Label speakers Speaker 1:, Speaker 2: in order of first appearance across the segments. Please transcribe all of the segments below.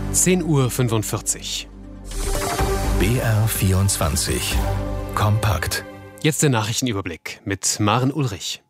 Speaker 1: 10:45 Uhr.
Speaker 2: BR24 Kompakt.
Speaker 1: Jetzt der Nachrichtenüberblick mit Maren Ulrich.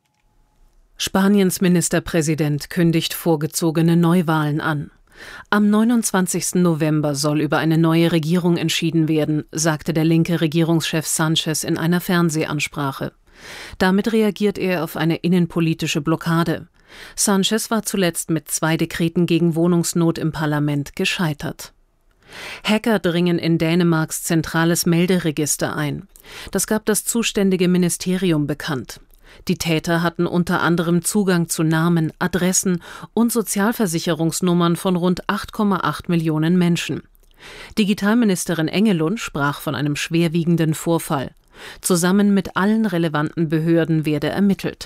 Speaker 3: Spaniens Ministerpräsident kündigt vorgezogene Neuwahlen an. Am 29. November soll über eine neue Regierung entschieden werden, sagte der linke Regierungschef Sánchez in einer Fernsehansprache. Damit reagiert er auf eine innenpolitische Blockade. Sánchez war zuletzt mit 2 Dekreten gegen Wohnungsnot im Parlament gescheitert. Hacker dringen in Dänemarks zentrales Melderegister ein. Das gab das zuständige Ministerium bekannt. Die Täter hatten unter anderem Zugang zu Namen, Adressen und Sozialversicherungsnummern von rund 8,8 Millionen Menschen. Digitalministerin Engelund sprach von einem schwerwiegenden Vorfall. Zusammen mit allen relevanten Behörden werde ermittelt.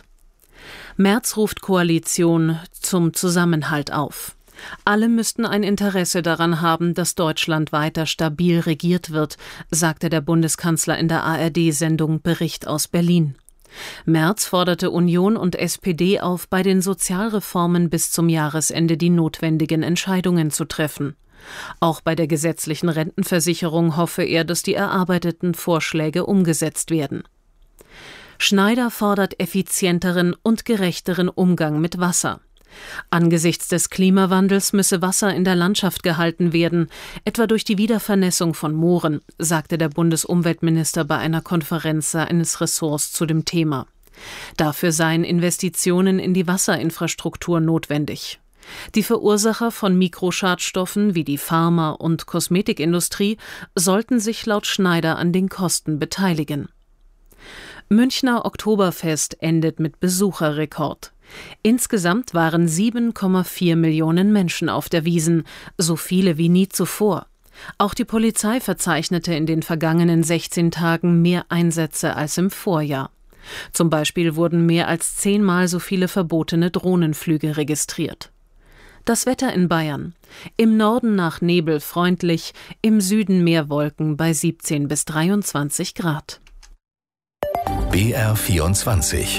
Speaker 3: Merz ruft Koalition zum Zusammenhalt auf. Alle müssten ein Interesse daran haben, dass Deutschland weiter stabil regiert wird, sagte der Bundeskanzler in der ARD-Sendung Bericht aus Berlin. Merz forderte Union und SPD auf, bei den Sozialreformen bis zum Jahresende die notwendigen Entscheidungen zu treffen. Auch bei der gesetzlichen Rentenversicherung hoffe er, dass die erarbeiteten Vorschläge umgesetzt werden. Schneider fordert effizienteren und gerechteren Umgang mit Wasser. Angesichts des Klimawandels müsse Wasser in der Landschaft gehalten werden, etwa durch die Wiedervernässung von Mooren, sagte der Bundesumweltminister bei einer Konferenz seines Ressorts zu dem Thema. Dafür seien Investitionen in die Wasserinfrastruktur notwendig. Die Verursacher von Mikroschadstoffen wie die Pharma- und Kosmetikindustrie sollten sich laut Schneider an den Kosten beteiligen. Münchner Oktoberfest endet mit Besucherrekord. Insgesamt waren 7,4 Millionen Menschen auf der Wiesn, so viele wie nie zuvor. Auch die Polizei verzeichnete in den vergangenen 16 Tagen mehr Einsätze als im Vorjahr. Zum Beispiel wurden mehr als 10-mal so viele verbotene Drohnenflüge registriert. Das Wetter in Bayern. Im Norden nach Nebel freundlich, im Süden mehr Wolken bei 17 bis 23 Grad.
Speaker 2: BR24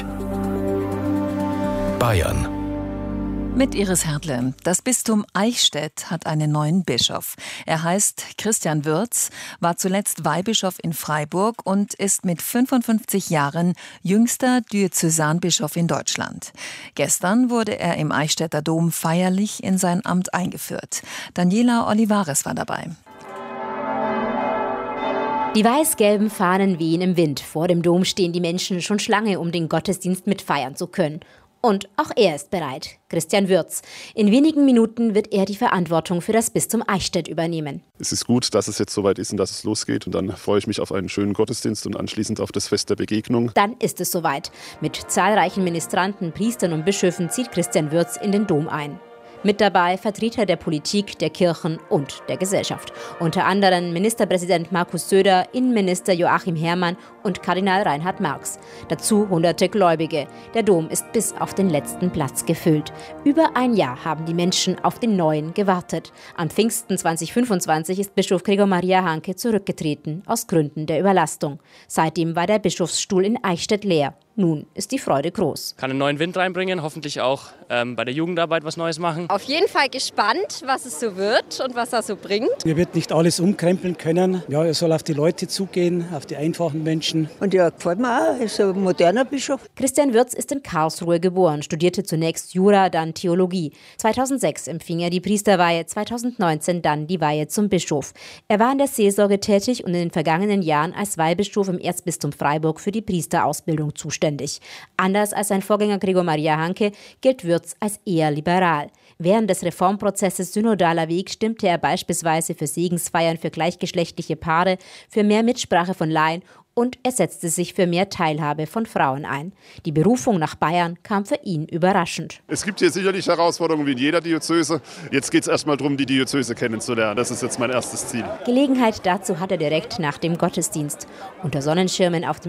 Speaker 2: Bayern.
Speaker 4: Mit Iris Hertle. Das Bistum Eichstätt hat einen neuen Bischof. Er heißt Christian Würz, war zuletzt Weihbischof in Freiburg und ist mit 55 Jahren jüngster Diözesanbischof in Deutschland. Gestern wurde er im Eichstätter Dom feierlich in sein Amt eingeführt. Daniela Olivares war dabei.
Speaker 5: Die weiß-gelben Fahnen wehen im Wind. Vor dem Dom stehen die Menschen schon Schlange, um den Gottesdienst mitfeiern zu können. Und auch er ist bereit, Christian Würz. In wenigen Minuten wird er die Verantwortung für das Bistum Eichstätt übernehmen.
Speaker 6: Es ist gut, dass es jetzt soweit ist und dass es losgeht. Und dann freue ich mich auf einen schönen Gottesdienst und anschließend auf das Fest der Begegnung.
Speaker 5: Dann ist es soweit. Mit zahlreichen Ministranten, Priestern und Bischöfen zieht Christian Würz in den Dom ein. Mit dabei Vertreter der Politik, der Kirchen und der Gesellschaft. Unter anderem Ministerpräsident Markus Söder, Innenminister Joachim Herrmann und Kardinal Reinhard Marx. Dazu hunderte Gläubige. Der Dom ist bis auf den letzten Platz gefüllt. Über ein Jahr haben die Menschen auf den Neuen gewartet. Am Pfingsten 2025 ist Bischof Gregor Maria Hanke zurückgetreten, aus Gründen der Überlastung. Seitdem war der Bischofsstuhl in Eichstätt leer. Nun ist die Freude groß.
Speaker 7: Kann einen neuen Wind reinbringen, hoffentlich auch bei der Jugendarbeit was Neues machen.
Speaker 8: Auf jeden Fall gespannt, was es so wird und was er so bringt.
Speaker 9: Er wird nicht alles umkrempeln können. Ja, er soll auf die Leute zugehen, auf die einfachen Menschen.
Speaker 10: Und ja, gefällt mir auch. Er ist ein moderner Bischof.
Speaker 5: Christian Würz ist in Karlsruhe geboren, studierte zunächst Jura, dann Theologie. 2006 empfing er die Priesterweihe, 2019 dann die Weihe zum Bischof. Er war in der Seelsorge tätig und in den vergangenen Jahren als Weihbischof im Erzbistum Freiburg für die Priesterausbildung zuständig. Anders als sein Vorgänger Gregor Maria Hanke gilt Würz als eher liberal. Während des Reformprozesses Synodaler Weg stimmte er beispielsweise für Segensfeiern für gleichgeschlechtliche Paare, für mehr Mitsprache von Laien und er setzte sich für mehr Teilhabe von Frauen ein. Die Berufung nach Bayern kam für ihn überraschend.
Speaker 6: Es gibt hier sicherlich Herausforderungen wie in jeder Diözese. Jetzt geht es erstmal darum, die Diözese kennenzulernen. Das ist jetzt mein erstes Ziel.
Speaker 5: Gelegenheit dazu hat er direkt nach dem Gottesdienst. Unter Sonnenschirmen auf dem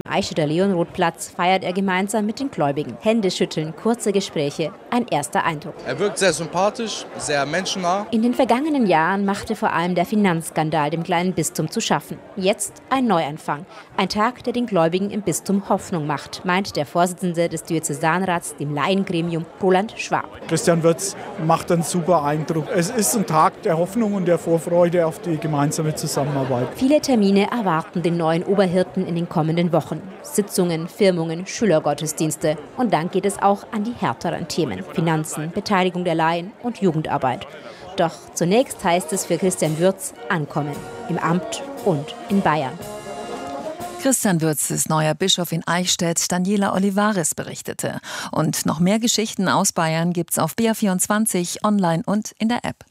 Speaker 5: Eichstätter Leonrothplatz feiert er gemeinsam mit den Gläubigen. Hände schütteln, kurze Gespräche, ein erster Eindruck.
Speaker 11: Er wirkt sehr sympathisch, sehr menschennah.
Speaker 5: In den vergangenen Jahren machte vor allem der Finanzskandal dem kleinen Bistum zu schaffen. Jetzt ein Neuanfang. Ein Tag, der den Gläubigen im Bistum Hoffnung macht, meint der Vorsitzende des Diözesanrats, dem Laiengremium, Roland Schwab.
Speaker 12: Christian Wirtz macht einen super Eindruck. Es ist ein Tag der Hoffnung und der Vorfreude auf die gemeinsame Zusammenarbeit.
Speaker 5: Viele Termine erwarten den neuen Oberhirten in den kommenden Wochen. Sitzungen, Firmungen, Schülergottesdienste. Und dann geht es auch an die härteren Themen. Finanzen, Beteiligung der Laien und Jugendarbeit. Doch zunächst heißt es für Christian Wirtz ankommen. Im Amt und in Bayern.
Speaker 4: Christian Wirtz ist neuer Bischof in Eichstätt, Daniela Olivares berichtete. Und noch mehr Geschichten aus Bayern gibt's auf BR24, online und in der App.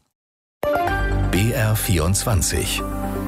Speaker 2: BR24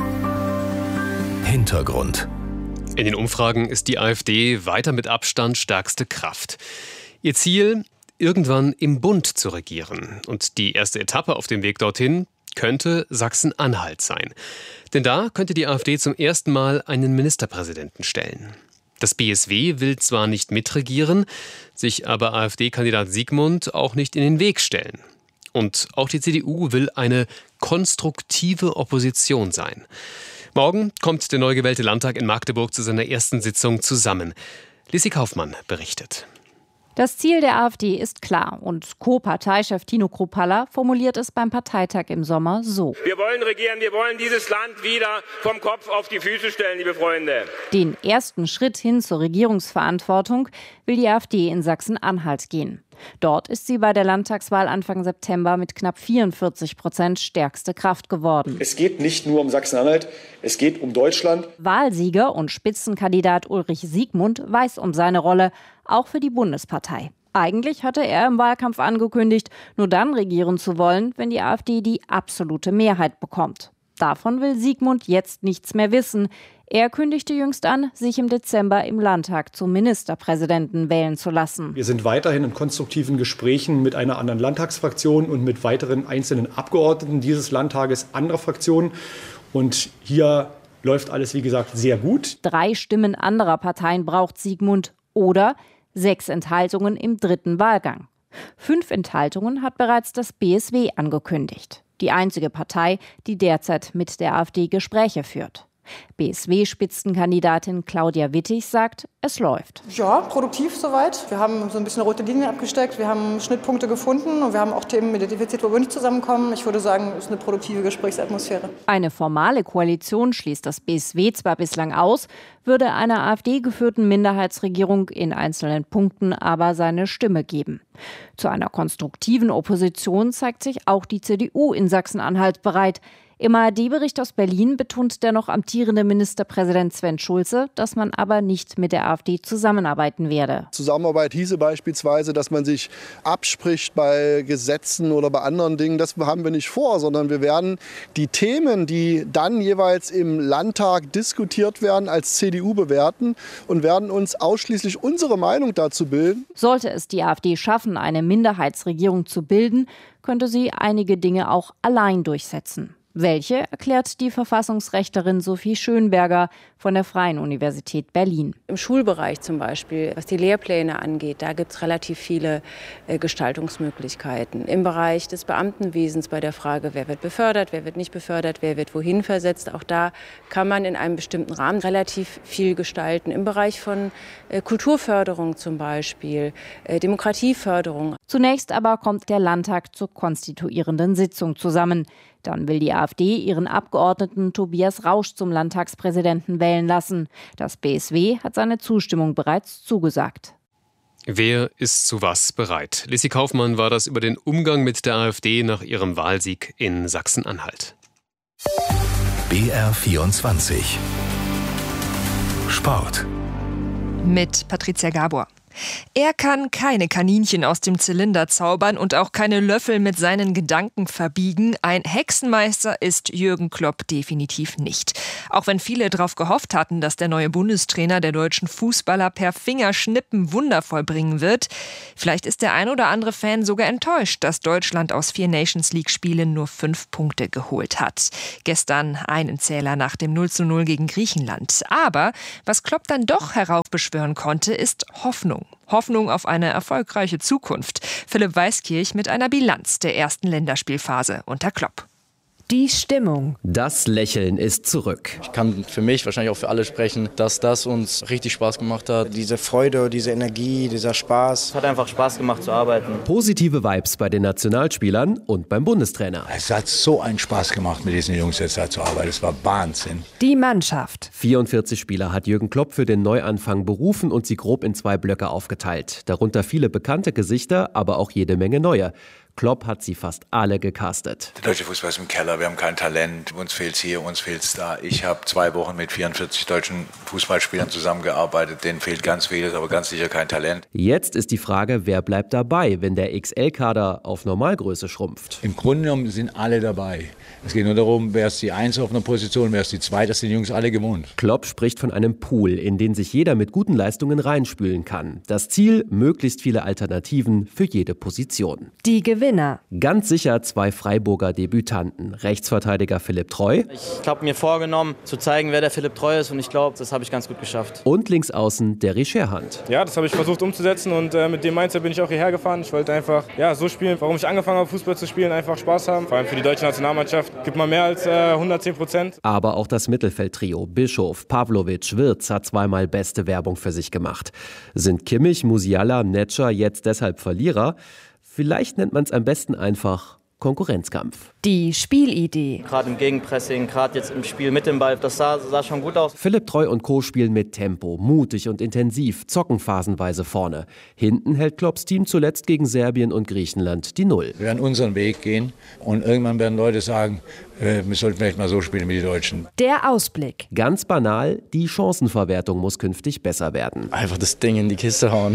Speaker 2: Hintergrund.
Speaker 1: In den Umfragen ist die AfD weiter mit Abstand stärkste Kraft. Ihr Ziel, irgendwann im Bund zu regieren. Und die erste Etappe auf dem Weg dorthin könnte Sachsen-Anhalt sein. Denn da könnte die AfD zum ersten Mal einen Ministerpräsidenten stellen. Das BSW will zwar nicht mitregieren, sich aber AfD-Kandidat Siegmund auch nicht in den Weg stellen. Und auch die CDU will eine konstruktive Opposition sein. Morgen kommt der neu gewählte Landtag in Magdeburg zu seiner ersten Sitzung zusammen. Lissi Kaufmann berichtet.
Speaker 13: Das Ziel der AfD ist klar und Co-Parteichef Tino Kruppalla formuliert es beim Parteitag im Sommer so.
Speaker 14: Wir wollen regieren, wir wollen dieses Land wieder vom Kopf auf die Füße stellen, liebe Freunde.
Speaker 13: Den ersten Schritt hin zur Regierungsverantwortung will die AfD in Sachsen-Anhalt gehen. Dort ist sie bei der Landtagswahl Anfang September mit knapp 44% stärkste Kraft geworden.
Speaker 15: Es geht nicht nur um Sachsen-Anhalt, es geht um Deutschland.
Speaker 13: Wahlsieger und Spitzenkandidat Ulrich Siegmund weiß um seine Rolle, auch für die Bundespartei. Eigentlich hatte er im Wahlkampf angekündigt, nur dann regieren zu wollen, wenn die AfD die absolute Mehrheit bekommt. Davon will Siegmund jetzt nichts mehr wissen. Er kündigte jüngst an, sich im Dezember im Landtag zum Ministerpräsidenten wählen zu lassen.
Speaker 15: Wir sind weiterhin in konstruktiven Gesprächen mit einer anderen Landtagsfraktion und mit weiteren einzelnen Abgeordneten dieses Landtages anderer Fraktionen. Und hier läuft alles, wie gesagt, sehr gut. 3
Speaker 13: Stimmen anderer Parteien braucht Siegmund oder 6 Enthaltungen im dritten Wahlgang. 5 Enthaltungen hat bereits das BSW angekündigt. Die einzige Partei, die derzeit mit der AfD Gespräche führt. BSW-Spitzenkandidatin Claudia Wittig sagt, es läuft.
Speaker 16: Ja, produktiv soweit. Wir haben so ein bisschen rote Linien abgesteckt, wir haben Schnittpunkte gefunden und wir haben auch Themen identifiziert, wo wir nicht zusammenkommen. Ich würde sagen, es ist eine produktive Gesprächsatmosphäre.
Speaker 13: Eine formale Koalition schließt das BSW zwar bislang aus, würde einer AfD-geführten Minderheitsregierung in einzelnen Punkten aber seine Stimme geben. Zu einer konstruktiven Opposition zeigt sich auch die CDU in Sachsen-Anhalt bereit. Im ARD-Bericht aus Berlin betont der noch amtierende Ministerpräsident Sven Schulze, dass man aber nicht mit der AfD zusammenarbeiten werde.
Speaker 17: Zusammenarbeit hieße beispielsweise, dass man sich abspricht bei Gesetzen oder bei anderen Dingen. Das haben wir nicht vor, sondern wir werden die Themen, die dann jeweils im Landtag diskutiert werden, als CDU bewerten und werden uns ausschließlich unsere Meinung dazu bilden.
Speaker 13: Sollte es die AfD schaffen, eine Minderheitsregierung zu bilden, könnte sie einige Dinge auch allein durchsetzen. Welche, erklärt die Verfassungsrechtlerin Sophie Schönberger von der Freien Universität Berlin.
Speaker 18: Im Schulbereich zum Beispiel, was die Lehrpläne angeht, da gibt es relativ viele Gestaltungsmöglichkeiten. Im Bereich des Beamtenwesens bei der Frage, wer wird befördert, wer wird nicht befördert, wer wird wohin versetzt, auch da kann man in einem bestimmten Rahmen relativ viel gestalten. Im Bereich von Kulturförderung zum Beispiel, Demokratieförderung.
Speaker 13: Zunächst aber kommt der Landtag zur konstituierenden Sitzung zusammen. Dann will die AfD ihren Abgeordneten Tobias Rausch zum Landtagspräsidenten wählen lassen. Das BSW hat seine Zustimmung bereits zugesagt.
Speaker 1: Wer ist zu was bereit? Lissi Kaufmann war das über den Umgang mit der AfD nach ihrem Wahlsieg in Sachsen-Anhalt.
Speaker 2: BR24 Sport
Speaker 4: mit Patricia Gabor.
Speaker 19: Er kann keine Kaninchen aus dem Zylinder zaubern und auch keine Löffel mit seinen Gedanken verbiegen. Ein Hexenmeister ist Jürgen Klopp definitiv nicht. Auch wenn viele darauf gehofft hatten, dass der neue Bundestrainer der deutschen Fußballer per Fingerschnippen Wunder vollbringen wird. Vielleicht ist der ein oder andere Fan sogar enttäuscht, dass Deutschland aus 4 Nations-League-Spielen nur 5 Punkte geholt hat. Gestern einen Zähler nach dem 0:0 gegen Griechenland. Aber was Klopp dann doch heraufbeschwören konnte, ist Hoffnung. Hoffnung auf eine erfolgreiche Zukunft. Philipp Weiskirch mit einer Bilanz der ersten Länderspielphase unter Klopp.
Speaker 20: Die Stimmung.
Speaker 21: Das Lächeln ist zurück.
Speaker 22: Ich kann für mich, wahrscheinlich auch für alle sprechen, dass das uns richtig Spaß gemacht hat.
Speaker 23: Diese Freude, diese Energie, dieser Spaß.
Speaker 22: Es hat einfach Spaß gemacht zu arbeiten.
Speaker 21: Positive Vibes bei den Nationalspielern und beim Bundestrainer.
Speaker 24: Es hat so einen Spaß gemacht, mit diesen Jungs jetzt da zu arbeiten. Es war Wahnsinn.
Speaker 20: Die Mannschaft.
Speaker 21: 44 Spieler hat Jürgen Klopp für den Neuanfang berufen und sie grob in 2 Blöcke aufgeteilt. Darunter viele bekannte Gesichter, aber auch jede Menge neue. Klopp hat sie fast alle gecastet.
Speaker 24: Der deutsche Fußball ist im Keller, wir haben kein Talent, uns fehlt's hier, uns fehlt's da. Ich habe 2 Wochen mit 44 deutschen Fußballspielern zusammengearbeitet, denen fehlt ganz vieles, aber ganz sicher kein Talent.
Speaker 21: Jetzt ist die Frage, wer bleibt dabei, wenn der XL-Kader auf Normalgröße schrumpft?
Speaker 24: Im Grunde genommen sind alle dabei. Es geht nur darum, wer ist die 1 auf einer Position, wer ist die 2, das sind die Jungs alle gewohnt.
Speaker 21: Klopp spricht von einem Pool, in den sich jeder mit guten Leistungen reinspülen kann. Das Ziel, möglichst viele Alternativen für jede Position.
Speaker 20: Die Gewinner.
Speaker 21: Ganz sicher 2 Freiburger Debütanten. Rechtsverteidiger Philipp Treu.
Speaker 22: Ich habe mir vorgenommen, zu zeigen, wer der Philipp Treu ist und ich glaube, das habe ich ganz gut geschafft.
Speaker 21: Und linksaußen der Scherhand.
Speaker 25: Ja, das habe ich versucht umzusetzen und mit dem Mindset bin ich auch hierher gefahren. Ich wollte einfach so spielen, warum ich angefangen habe, Fußball zu spielen, einfach Spaß haben. Vor allem für die deutsche Nationalmannschaft gibt man mehr als 110%.
Speaker 21: Aber auch das Mittelfeldtrio Bischof, Pavlovic, Wirtz hat 2-mal beste Werbung für sich gemacht. Sind Kimmich, Musiala, Netscher jetzt deshalb Verlierer? Vielleicht nennt man es am besten einfach Konkurrenzkampf.
Speaker 20: Die Spielidee.
Speaker 22: Gerade im Gegenpressing, gerade jetzt im Spiel mit dem Ball, das sah schon gut aus.
Speaker 21: Philipp Treu und Co. spielen mit Tempo, mutig und intensiv, zocken phasenweise vorne. Hinten hält Klopps Team zuletzt gegen Serbien und Griechenland die 0.
Speaker 24: Wir werden unseren Weg gehen und irgendwann werden Leute sagen, wir sollten vielleicht mal so spielen wie die Deutschen.
Speaker 20: Der Ausblick.
Speaker 21: Ganz banal, die Chancenverwertung muss künftig besser werden.
Speaker 22: Einfach das Ding in die Kiste hauen.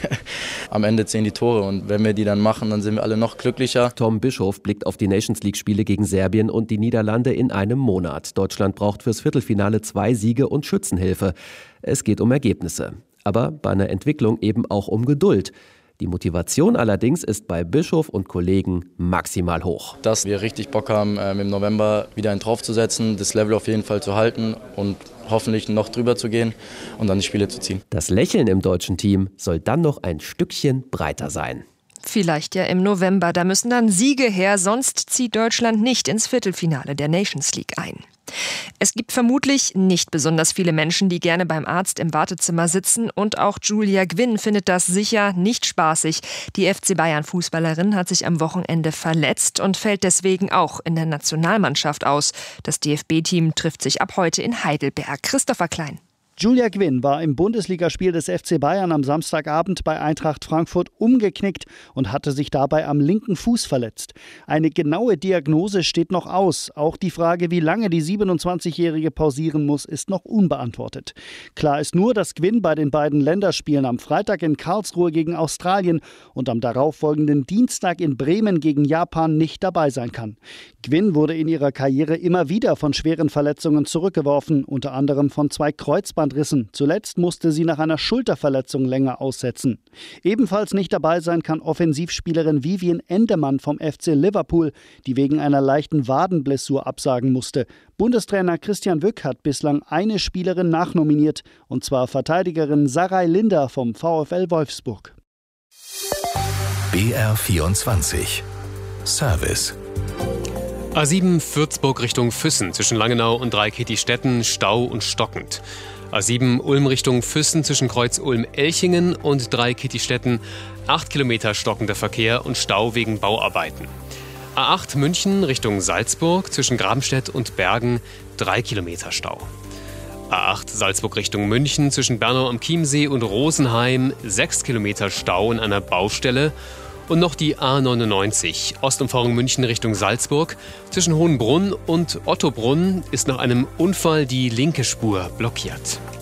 Speaker 22: Am Ende zählen die Tore und wenn wir die dann machen, dann sind wir alle noch glücklicher.
Speaker 21: Tom Bischof blickt auf die Nations-League-Spiele gegen Serbien und die Niederlande in einem Monat. Deutschland braucht fürs Viertelfinale 2 Siege und Schützenhilfe. Es geht um Ergebnisse. Aber bei einer Entwicklung eben auch um Geduld. Die Motivation allerdings ist bei Bischof und Kollegen maximal hoch.
Speaker 22: Dass wir richtig Bock haben, im November wieder einen draufzusetzen, das Level auf jeden Fall zu halten und hoffentlich noch drüber zu gehen und dann die Spiele zu ziehen.
Speaker 21: Das Lächeln im deutschen Team soll dann noch ein Stückchen breiter sein.
Speaker 19: Vielleicht ja im November, da müssen dann Siege her, sonst zieht Deutschland nicht ins Viertelfinale der Nations League ein. Es gibt vermutlich nicht besonders viele Menschen, die gerne beim Arzt im Wartezimmer sitzen und auch Julia Gwynn findet das sicher nicht spaßig. Die FC Bayern-Fußballerin hat sich am Wochenende verletzt und fällt deswegen auch in der Nationalmannschaft aus. Das DFB-Team trifft sich ab heute in Heidelberg. Christopher Klein.
Speaker 26: Julia Gwynn war im Bundesligaspiel des FC Bayern am Samstagabend bei Eintracht Frankfurt umgeknickt und hatte sich dabei am linken Fuß verletzt. Eine genaue Diagnose steht noch aus. Auch die Frage, wie lange die 27-Jährige pausieren muss, ist noch unbeantwortet. Klar ist nur, dass Gwynn bei den beiden Länderspielen am Freitag in Karlsruhe gegen Australien und am darauffolgenden Dienstag in Bremen gegen Japan nicht dabei sein kann. Gwynn wurde in ihrer Karriere immer wieder von schweren Verletzungen zurückgeworfen, unter anderem von 2 Kreuzbandrissen. Zuletzt musste sie nach einer Schulterverletzung länger aussetzen. Ebenfalls nicht dabei sein kann Offensivspielerin Vivien Endemann vom FC Liverpool, die wegen einer leichten Wadenblessur absagen musste. Bundestrainer Christian Wück hat bislang eine Spielerin nachnominiert, und zwar Verteidigerin Sarai Linder vom VfL Wolfsburg.
Speaker 2: BR24 Service.
Speaker 1: A7 Würzburg Richtung Füssen zwischen Langenau und Dreikitti-Stetten Stau und stockend. A7 Ulm Richtung Füssen zwischen Kreuz Ulm-Elchingen und Dreikitti-Stetten 8 Kilometer stockender Verkehr und Stau wegen Bauarbeiten. A8 München Richtung Salzburg zwischen Grabenstedt und Bergen 3 Kilometer Stau. A8 Salzburg Richtung München zwischen Bernau am Chiemsee und Rosenheim 6 Kilometer Stau in einer Baustelle. Und noch die A99, Ostumfahrung München Richtung Salzburg. Zwischen Hohenbrunn und Ottobrunn ist nach einem Unfall die linke Spur blockiert.